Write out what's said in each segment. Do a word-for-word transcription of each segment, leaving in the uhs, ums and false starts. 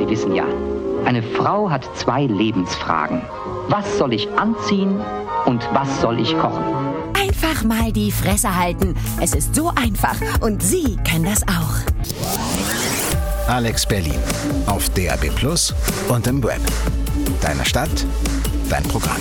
Sie wissen ja, eine Frau hat zwei Lebensfragen. Was soll ich anziehen und was soll ich kochen? Einfach mal die Fresse halten. Es ist so einfach und Sie können das auch. Alex Berlin auf D A B Plus und im Web. Deine Stadt, dein Programm.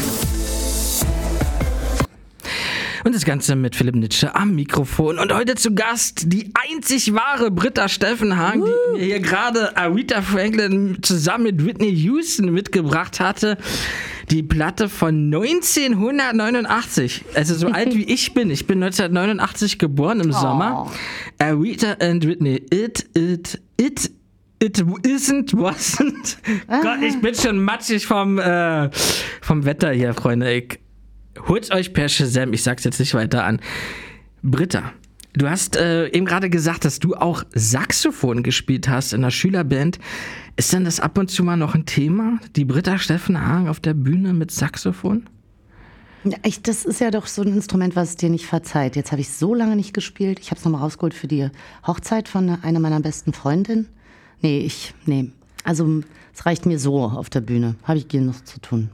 Und das Ganze mit Philipp Nitsche am Mikrofon. Und heute zu Gast die einzig wahre Britta Steffenhagen, uh. die mir hier gerade Aretha Franklin zusammen mit Whitney Houston mitgebracht hatte. Die Platte von neunzehnhundertneunundachtzig. Also so alt wie ich bin. Ich bin neunzehnhundertneunundachtzig geboren im oh. Sommer. Aretha and Whitney. It, it, it. It isn't, wasn't. Ah. Gott, ich bin schon matschig vom, äh, vom Wetter hier, Freunde. Ich holt euch per Shazam, ich sag's jetzt nicht weiter an. Britta, du hast äh, eben gerade gesagt, dass du auch Saxophon gespielt hast in der Schülerband. Ist denn das ab und zu mal noch ein Thema? Die Britta Steffenhagen auf der Bühne mit Saxophon? Ja, ich, das ist ja doch so ein Instrument, was es dir nicht verzeiht. Jetzt habe ich so lange nicht gespielt. Ich habe es nochmal rausgeholt für die Hochzeit von einer meiner besten Freundinnen. Nee, ich, nee. Also, es reicht mir so auf der Bühne. Habe ich genug zu tun.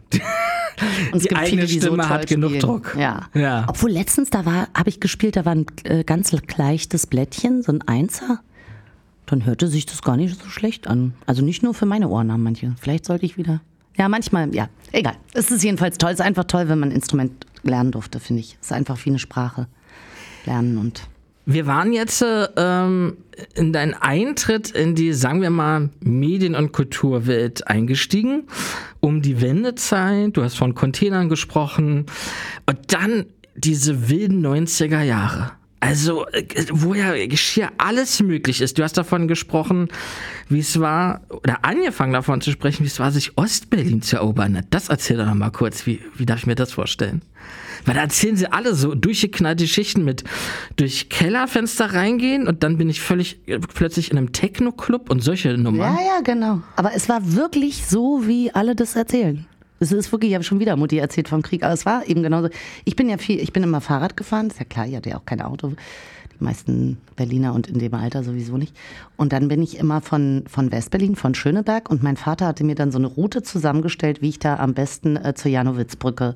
Und es die gibt eigene viele, die Stimme so hat genug spielen. Druck. Ja. ja. Obwohl letztens, da war, habe ich gespielt, da war ein äh, ganz leichtes Blättchen, so ein Einser. Dann hörte sich das gar nicht so schlecht an. Also nicht nur für meine Ohren haben manche. Vielleicht sollte ich wieder. Ja, manchmal, ja, egal. Es ist jedenfalls toll. Es ist einfach toll, wenn man ein Instrument lernen durfte, finde ich. Es ist einfach wie eine Sprache lernen und. Wir waren jetzt ähm, in deinen Eintritt in die, sagen wir mal, Medien- und Kulturwelt eingestiegen, um die Wendezeit, du hast von Containern gesprochen und dann diese wilden neunziger Jahre. Also, wo ja schier alles möglich ist. Du hast davon gesprochen, wie es war, oder angefangen davon zu sprechen, wie es war, sich Ostberlin zu erobern. Das erzähl doch noch mal kurz, wie, wie darf ich mir das vorstellen? Weil da erzählen sie alle so durchgeknallte Geschichten mit durch Kellerfenster reingehen und dann bin ich völlig plötzlich in einem Techno-Club und solche Nummern. Ja, ja, genau. Aber es war wirklich so, wie alle das erzählen. Es ist wirklich, ich habe schon wieder Mutti erzählt vom Krieg, aber es war eben genauso. Ich bin ja viel, ich bin immer Fahrrad gefahren, ist ja klar, ich hatte ja auch kein Auto. Die meisten Berliner und in dem Alter sowieso nicht. Und dann bin ich immer von, von Westberlin, von Schöneberg und mein Vater hatte mir dann so eine Route zusammengestellt, wie ich da am besten äh, zur Janowitzbrücke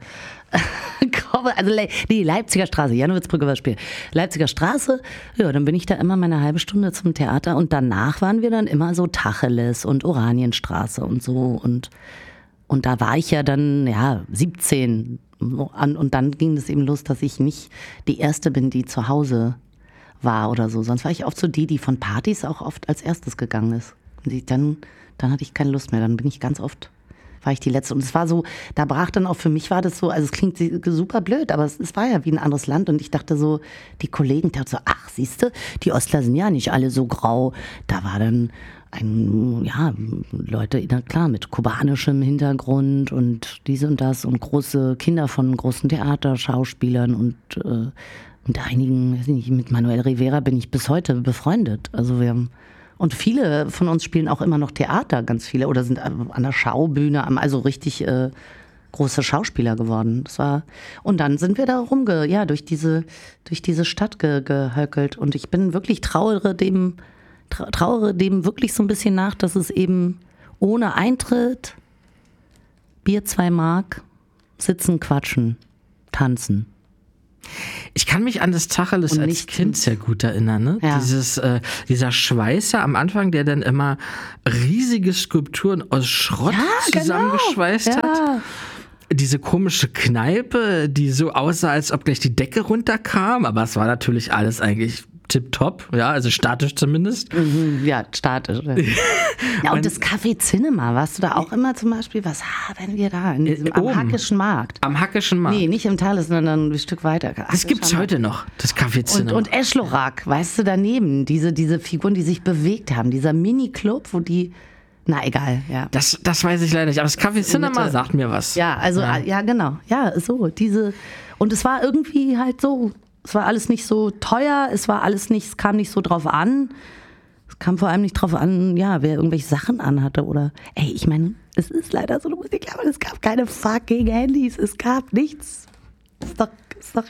komme. Also nee, Leipziger Straße, Janowitzbrücke war das Spiel. Leipziger Straße, ja, dann bin ich da immer meine halbe Stunde zum Theater und danach waren wir dann immer so Tacheles und Oranienstraße und so und Und da war ich ja dann, ja, siebzehn. Und dann ging es eben los, dass ich nicht die Erste bin, die zu Hause war oder so. Sonst war ich oft so die, die von Partys auch oft als erstes gegangen ist. Und ich dann, dann hatte ich keine Lust mehr. Dann bin ich ganz oft, war ich die Letzte. Und es war so, da brach dann auch, für mich war das so, also es klingt super blöd, aber es, es war ja wie ein anderes Land. Und ich dachte so, die Kollegen dachten so, ach, siehste, die Ostler sind ja nicht alle so grau. Da war dann ein, ja, Leute, na klar, mit kubanischem Hintergrund und dies und das und große Kinder von großen Theaterschauspielern und äh, mit einigen, weiß nicht, mit Manuel Rivera bin ich bis heute befreundet. Also wir haben, und viele von uns spielen auch immer noch Theater, ganz viele, oder sind an der Schaubühne, also richtig äh, große Schauspieler geworden. Das war, und dann sind wir da rumge, ja, durch diese, durch diese Stadt ge, gehöckelt und ich bin wirklich trauere dem, trauere dem wirklich so ein bisschen nach, dass es eben ohne Eintritt, Bier zwei Mark, sitzen, quatschen, tanzen. Ich kann mich an das Tacheles als Kind sehr gut erinnern. Ne? Ja. Dieses, äh, dieser Schweißer am Anfang, der dann immer riesige Skulpturen aus Schrott ja, zusammengeschweißt genau. hat. Ja. Diese komische Kneipe, die so aussah, als ob gleich die Decke runterkam, aber es war natürlich alles eigentlich tipptopp, ja, also statisch zumindest. Mhm, ja, statisch. Ja, ja und, und das Café Cinema, warst du da auch immer zum Beispiel? Was haben wir da? In diesem, am Hackischen Markt. Am Hackischen Markt. Nee, nicht im Thales, sondern ein Stück weiter. Das gibt's heute noch, das Café Cinema. Und, und Eschlorak, weißt du, daneben, diese, diese Figuren, die sich bewegt haben, dieser Mini-Club, wo die, na egal, ja. Das, das weiß ich leider nicht, aber das Café Cinema Mitte. Sagt mir was. Ja, also, ja. ja, genau, ja, so, diese, und es war irgendwie halt so, es war alles nicht so teuer, es war alles nicht, es kam nicht so drauf an. Es kam vor allem nicht drauf an, ja, wer irgendwelche Sachen anhatte oder, ey, ich meine, es ist leider so, du musst dir glauben, es gab keine fucking Handys, es gab nichts. Ist doch, ist doch,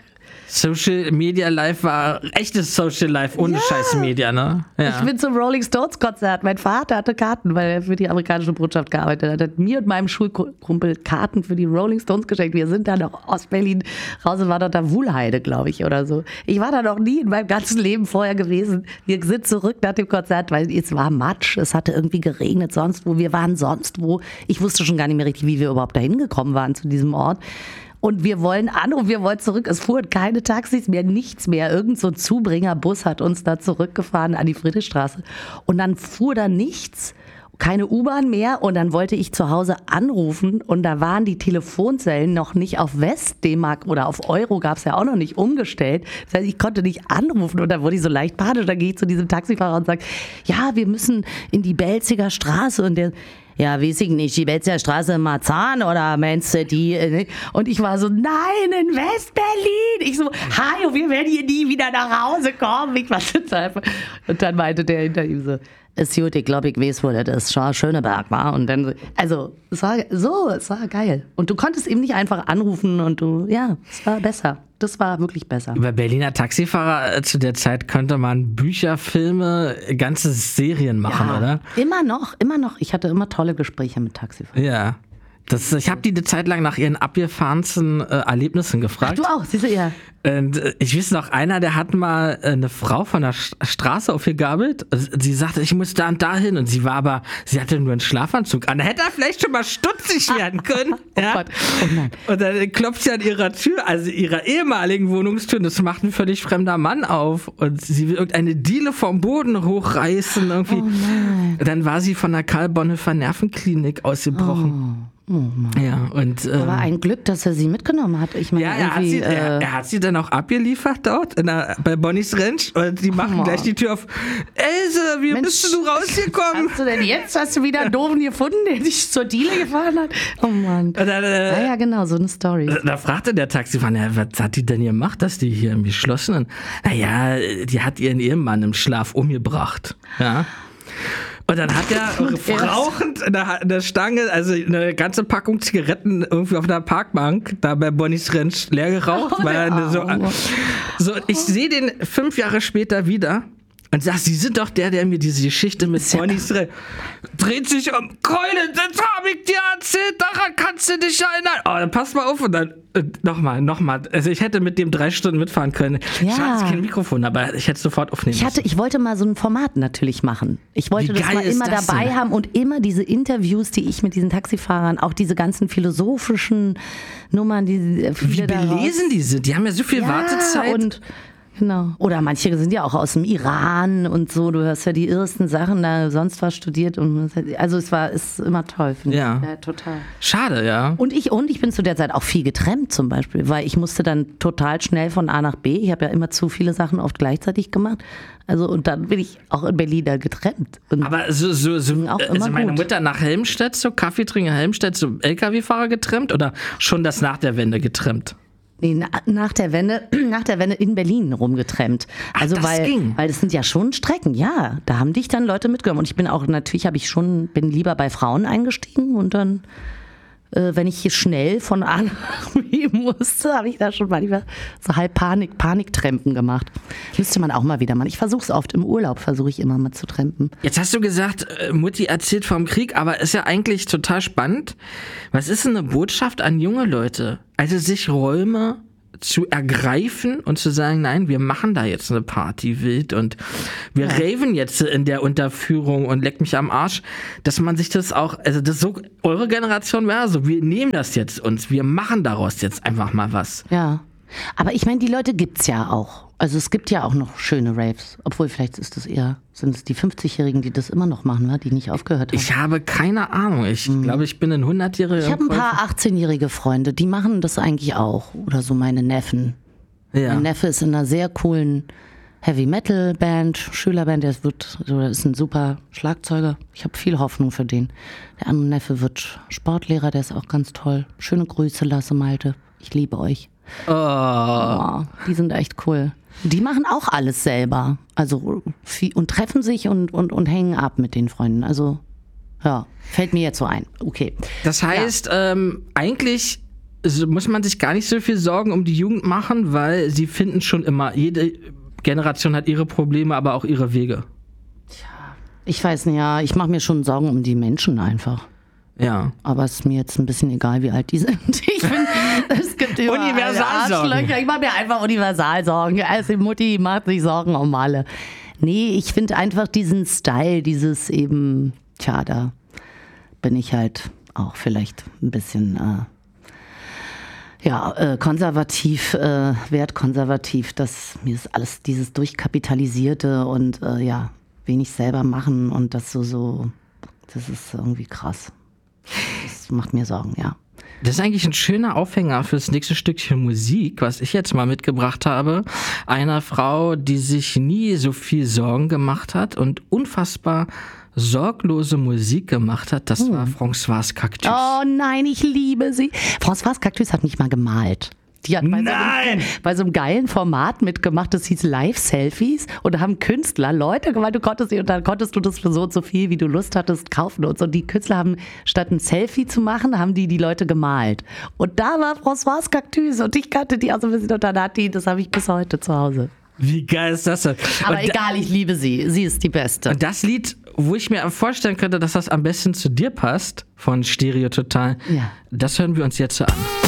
Social Media Live war echtes Social Life ohne Ja. Scheiß Media, ne? Ja. Ich bin zum Rolling Stones Konzert. Mein Vater hatte Karten, weil er für die amerikanische Botschaft gearbeitet hat. Er hat mir und meinem Schulkumpel Karten für die Rolling Stones geschenkt. Wir sind dann noch aus Berlin raus und waren dort da Wuhlheide, glaube ich, oder so. Ich war da noch nie in meinem ganzen Leben vorher gewesen. Wir sind zurück nach dem Konzert, weil es war Matsch. Es hatte irgendwie geregnet sonst wo. Wir waren sonst wo. Ich wusste schon gar nicht mehr richtig, wie wir überhaupt dahin gekommen waren zu diesem Ort. Und wir wollen an und wir wollen zurück. Es fuhren keine Taxis mehr, nichts mehr. Irgend so ein Zubringerbus hat uns da zurückgefahren an die Friedrichstraße. Und dann fuhr da nichts, keine U-Bahn mehr. Und dann wollte ich zu Hause anrufen. Und da waren die Telefonzellen noch nicht auf West-D-Mark oder auf Euro, gab es ja auch noch nicht, umgestellt. Das heißt, ich konnte nicht anrufen. Und dann wurde ich so leicht panisch. Dann gehe ich zu diesem Taxifahrer und sage, ja, wir müssen in die Belziger Straße. Und der... Ja, weiß ich nicht, die Belziger Straße in Marzahn oder meinst du die? Und ich war so, nein, in West-Berlin. Ich so, hi, wir werden hier nie wieder nach Hause kommen. Ich war total einfach. Und dann meinte der hinter ihm so, ist gut, ich glaube, ich weiß, wo das ist. Schau, Schöneberg war. Und dann, also, es war so, es war geil. Und du konntest eben nicht einfach anrufen und du, ja, es war besser. Das war wirklich besser. Über Berliner Taxifahrer zu der Zeit könnte man Bücher, Filme, ganze Serien machen, Ja, oder? immer noch, immer noch. Ich hatte immer tolle Gespräche mit Taxifahrern. Ja. Das, ich habe die eine Zeit lang nach ihren abgefahrensten äh, Erlebnissen gefragt. Du auch, siehst du, ja. Und äh, ich weiß noch, einer, der hat mal äh, eine Frau von der Sch- Straße aufgegabelt. Also, sie sagte, ich muss da und da hin. Und sie war aber, sie hatte nur einen Schlafanzug an. Da hätte er vielleicht schon mal stutzig werden können. Oh ja? Gott, oh nein. Und dann klopft sie an ihrer Tür, also ihrer ehemaligen Wohnungstür. Und das macht ein völlig fremder Mann auf. Und sie will irgendeine Diele vom Boden hochreißen. Irgendwie. Oh nein. Dann war sie von der Karl-Bonhoeffer Nervenklinik ausgebrochen. Oh. Oh Mann. Ja, und ähm, Aber ein Glück, dass er sie mitgenommen hat. Ich meine, ja, er hat, irgendwie, sie, er, äh, er hat sie dann auch abgeliefert dort in der, bei Bonnies Ranch und die machen Mann. gleich die Tür auf. Else, wie Mensch, bist du rausgekommen? Hast du denn jetzt, hast du wieder einen Doofen gefunden, der dich zur Diele gefahren hat? Oh Mann. Und dann, äh, Ja, ja, genau, so eine Story. Da fragte der Taxifahrer, ja, was hat die denn gemacht, dass die hier irgendwie schlossen? Und, naja, die hat ihren Ehemann im Schlaf umgebracht. Ja. Und dann hat er rauchend in der, in der Stange, also eine ganze Packung Zigaretten irgendwie auf der Parkbank, da bei Bonnies Ranch leer geraucht. Oh, weil er eine so, Arme. so, ich sehe den fünf Jahre später wieder und sag, Sie sind doch der, der mir diese Geschichte mit Bonnies Ranch dreht sich um. Keule, das habe ich dir erzählt, daran kannst du dich erinnern. Oh, dann pass mal auf und dann äh, nochmal, nochmal. Also ich hätte mit dem drei Stunden mitfahren können. Ja. Ich hatte kein Mikrofon, aber ich hätte sofort aufnehmen Ich hatte, ich wollte mal so ein Format natürlich machen. Ich wollte Wie das geil mal ist immer das dabei denn? haben und immer diese Interviews, die ich mit diesen Taxifahrern, auch diese ganzen philosophischen Nummern, die Wie viele daraus- belesen die sind. Die haben ja so viel ja, Wartezeit. Und genau. Oder manche sind ja auch aus dem Iran und so. Du hast ja die irrsten Sachen da sonst was studiert. Und also es war ist immer toll, finde Ja. ich. Ja, total. Schade, ja. Und ich, und ich bin zu der Zeit auch viel getrennt zum Beispiel, weil ich musste dann total schnell von A nach B. Ich habe ja immer zu viele Sachen oft gleichzeitig gemacht. Also und dann bin ich auch in Berlin da getrennt. Und Aber so, so, so Auch also immer meine gut. Mutter nach Helmstedt, so Kaffeetrinker Helmstedt, so L K W-Fahrer getrennt oder schon das nach der Wende getrennt? Nee, na, nach der Wende, nach der Wende in Berlin rumgetrennt. Ach, Also das weil, ging. weil das sind ja schon Strecken, ja. Da haben dich dann Leute mitgenommen. Und ich bin auch, natürlich habe ich schon, bin lieber bei Frauen eingestiegen und dann, äh, wenn ich hier schnell von A nach B musste, habe ich da schon manchmal so halb Panik, Paniktrempen gemacht. Müsste man auch mal wieder machen. Ich versuche es oft im Urlaub, versuche ich immer mal zu trampen. Jetzt hast du gesagt, äh, Mutti erzählt vom Krieg, aber ist ja eigentlich total spannend. Was ist denn eine Botschaft an junge Leute? Also sich Räume zu ergreifen und zu sagen, nein, wir machen da jetzt eine Party wild und wir ja. raven jetzt in der Unterführung und leck mich am Arsch, dass man sich das auch, also das so, eure Generation wäre so, wir nehmen das jetzt uns, wir machen daraus jetzt einfach mal was. Ja. Aber ich meine, die Leute gibt's ja auch. Also es gibt ja auch noch schöne Raves. Obwohl, vielleicht ist das eher, sind es die fünfzigjährigen, die das immer noch machen, ne? Die nicht aufgehört haben. Ich habe keine Ahnung. Ich mhm. glaube, ich bin ein hundertjähriger. Ich habe ein paar achtzehnjährige Freunde, die machen das eigentlich auch. Oder so meine Neffen. Ja. Mein Neffe ist in einer sehr coolen Heavy-Metal-Band, Schülerband, der wird, der ist ein super Schlagzeuger. Ich habe viel Hoffnung für den. Der andere Neffe wird Sportlehrer, der ist auch ganz toll. Schöne Grüße, Lasse Malte. Ich liebe euch. Oh. Oh, die sind echt cool. Die machen auch alles selber. Also viel, und treffen sich und, und, und hängen ab mit den Freunden. Also, ja, fällt mir jetzt so ein. Okay. Das heißt, ja. ähm, eigentlich also muss man sich gar nicht so viel Sorgen um die Jugend machen, weil sie finden schon immer, jede Generation hat ihre Probleme, aber auch ihre Wege. Ich weiß nicht, ja, ich mache mir schon Sorgen um die Menschen einfach. Ja. Aber es ist mir jetzt ein bisschen egal, wie alt die sind. Ich bin, es gibt überall Universalsorgen. Arschlöcher. Ich mache mir einfach Universalsorgen. Also die Mutti macht sich Sorgen um alle. Nee, ich finde einfach diesen Style, dieses eben, tja, da bin ich halt auch vielleicht ein bisschen, äh, ja, äh, konservativ, äh, wertkonservativ. Das, mir ist alles dieses Durchkapitalisierte und äh, ja, wenig selber machen und das so, so, das ist irgendwie krass. Das macht mir Sorgen, ja. Das ist eigentlich ein schöner Aufhänger für das nächste Stückchen Musik, was ich jetzt mal mitgebracht habe. Einer Frau, die sich nie so viel Sorgen gemacht hat und unfassbar sorglose Musik gemacht hat. Das hm. war Françoise Cactus. Oh nein, ich liebe sie. Françoise Cactus hat mich mal gemalt. Die hat bei so, einem, bei so einem geilen Format mitgemacht, das hieß Live-Selfies und da haben Künstler, Leute gemeint, du konntest und dann konntest du das für so und so viel, wie du Lust hattest, kaufen und so. Und die Künstler haben, statt ein Selfie zu machen, haben die die Leute gemalt. Und da war Françoise Cactus und ich kannte die auch so ein bisschen und dann hat die, das habe ich bis heute zu Hause. Wie geil ist das denn? Aber und egal, ich liebe sie. Sie ist die Beste. Und das Lied, wo ich mir vorstellen könnte, dass das am besten zu dir passt, von Stereo Total, ja. Das hören wir uns jetzt an.